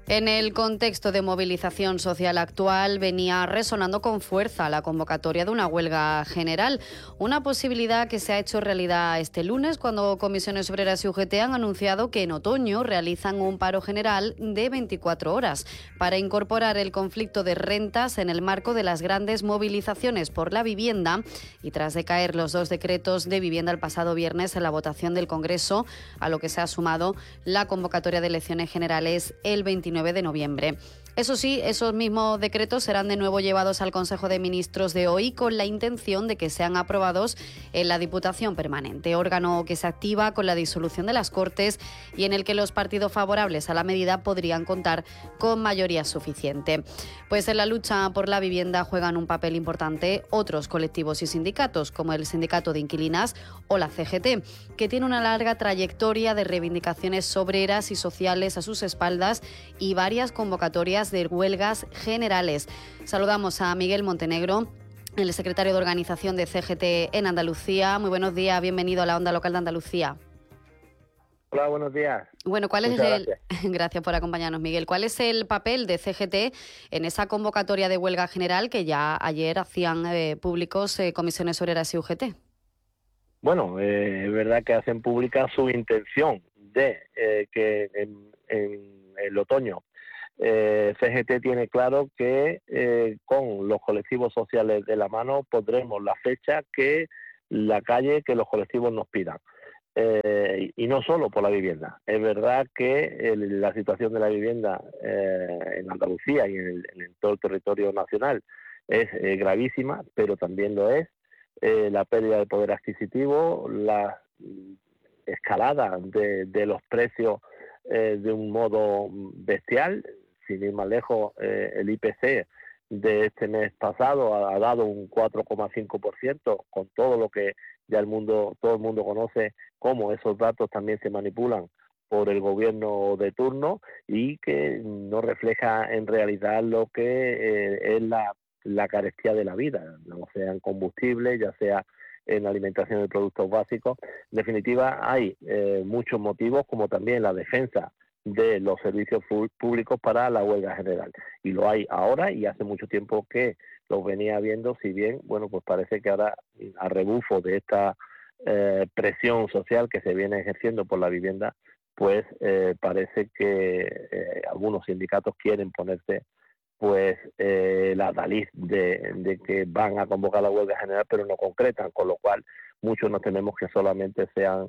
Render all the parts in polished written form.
En el contexto de movilización social actual venía resonando con fuerza la convocatoria de una huelga general, una posibilidad que se ha hecho realidad este lunes cuando Comisiones Obreras y UGT han anunciado que en otoño realizan un paro general de 24 horas para incorporar el conflicto de rentas en el marco de las grandes movilizaciones por la vivienda y tras decaer los dos decretos de vivienda el pasado viernes en la votación del Congreso, a lo que se ha sumado la convocatoria de elecciones generales el 29 de noviembre. Eso sí, esos mismos decretos serán de nuevo llevados al Consejo de Ministros de hoy con la intención de que sean aprobados en la Diputación Permanente, órgano que se activa con la disolución de las Cortes y en el que los partidos favorables a la medida podrían contar con mayoría suficiente. Pues en la lucha por la vivienda juegan un papel importante otros colectivos y sindicatos, como el Sindicato de Inquilinas o la CGT, que tiene una larga trayectoria de reivindicaciones obreras y sociales a sus espaldas y varias convocatorias de huelgas generales. Saludamos a Miguel Montenegro, el secretario de organización de CGT en Andalucía. Muy buenos días, bienvenido a la Onda Local de Andalucía. Hola, buenos días. Bueno, Gracias. Gracias por acompañarnos, Miguel. ¿Cuál es el papel de CGT en esa convocatoria de huelga general que ya ayer hacían públicos Comisiones Obreras y UGT? Bueno, es verdad que hacen pública su intención de que en el otoño CGT tiene claro que con los colectivos sociales de la mano pondremos la fecha que la calle, que los colectivos nos pidan. Y no solo por la vivienda. Es verdad que la situación de la vivienda en Andalucía y en todo el territorio nacional es gravísima, pero también lo es la pérdida de poder adquisitivo, la escalada de los precios de un modo bestial. Sin ir más lejos, el IPC de este mes pasado ha dado un 4,5%, con todo lo que ya todo el mundo conoce, cómo esos datos también se manipulan por el gobierno de turno y que no refleja en realidad lo que es la carestía de la vida, no sea en combustible, ya sea en alimentación de productos básicos. En definitiva, hay muchos motivos, como también la defensa de los servicios públicos para la huelga general. Y lo hay ahora y hace mucho tiempo que lo venía viendo, si bien, bueno, pues parece que ahora, a rebufo de esta presión social que se viene ejerciendo por la vivienda, pues parece que algunos sindicatos quieren ponerse pues la taliz de que van a convocar la huelga general, pero no concretan, con lo cual muchos nos tememos que solamente sean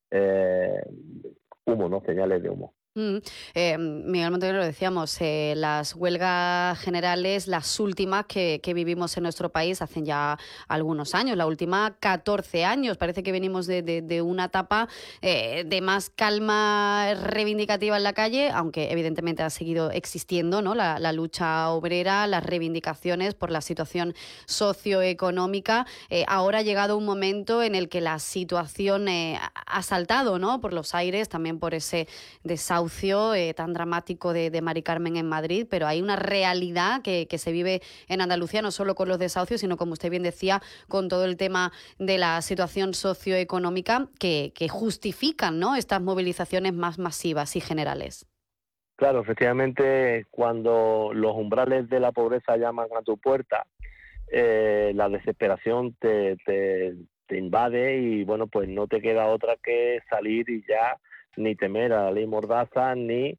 humo, ¿no? Señales de humo. Miguel Montenegro, lo decíamos, las huelgas generales, las últimas que vivimos en nuestro país hacen ya algunos años, la última 14 años, parece que venimos de una etapa de más calma reivindicativa en la calle, aunque evidentemente ha seguido existiendo, ¿no? La lucha obrera, las reivindicaciones por la situación socioeconómica. Ahora ha llegado un momento en el que la situación ha saltado, ¿no? Por los aires, también por ese desahucio tan dramático de Mari Carmen en Madrid, pero hay una realidad que se vive en Andalucía, no solo con los desahucios, sino, como usted bien decía, con todo el tema de la situación socioeconómica que justifican, ¿no?, estas movilizaciones más masivas y generales. Claro, efectivamente, cuando los umbrales de la pobreza llaman a tu puerta, la desesperación te invade y, bueno, pues no te queda otra que salir y ya ni temer a la ley Mordaza, ni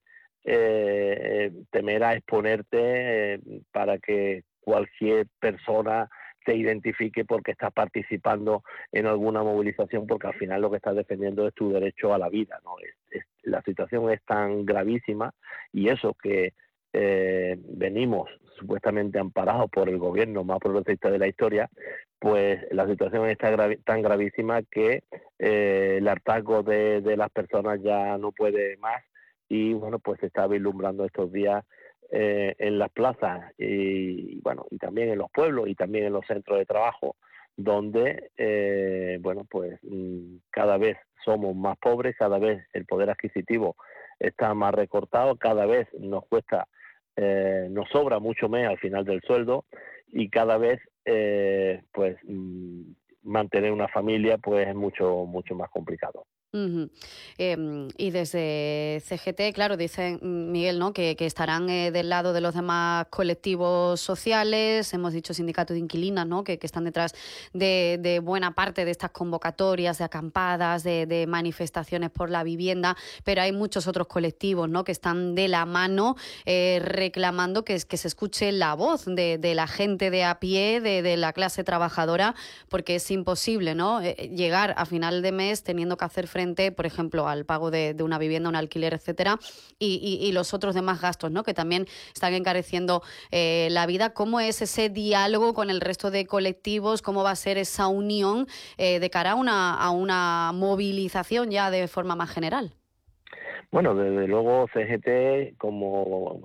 temer a exponerte para que cualquier persona te identifique porque estás participando en alguna movilización, porque al final lo que estás defendiendo es tu derecho a la vida, ¿no? La situación es tan gravísima, y eso que venimos supuestamente amparados por el gobierno más progresista de la historia, pues la situación está tan gravísima que el hartazgo de las personas ya no puede más, y bueno, pues se está vislumbrando estos días en las plazas y bueno, y también en los pueblos y también en los centros de trabajo, donde bueno, pues cada vez somos más pobres, cada vez el poder adquisitivo está más recortado, cada vez nos cuesta, nos sobra mucho más al final del sueldo, y cada vez pues mantener una familia pues es mucho más complicado. Ujú. Y desde CGT, claro, dice Miguel, ¿no?, que estarán del lado de los demás colectivos sociales, hemos dicho sindicato de inquilinas, ¿no?, que están detrás de buena parte de estas convocatorias, de acampadas, de manifestaciones por la vivienda, pero hay muchos otros colectivos, ¿no?, que están de la mano reclamando que se escuche la voz de la gente de a pie, de la clase trabajadora, porque es imposible, ¿no?, llegar a final de mes teniendo que hacer frente, por ejemplo, al pago de una vivienda, un alquiler, etcétera, y los otros demás gastos, ¿no?, que también están encareciendo la vida. ¿Cómo es ese diálogo con el resto de colectivos? ¿Cómo va a ser esa unión de cara a una movilización ya de forma más general? Bueno, desde luego CGT, como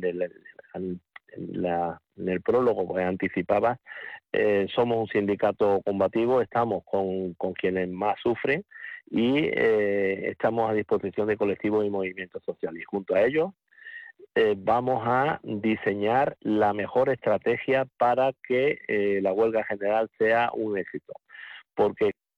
en el prólogo pues, anticipaba, somos un sindicato combativo, estamos con quienes más sufren y estamos a disposición de colectivos y movimientos sociales. Y junto a ellos vamos a diseñar la mejor estrategia para que la huelga general sea un éxito. Porque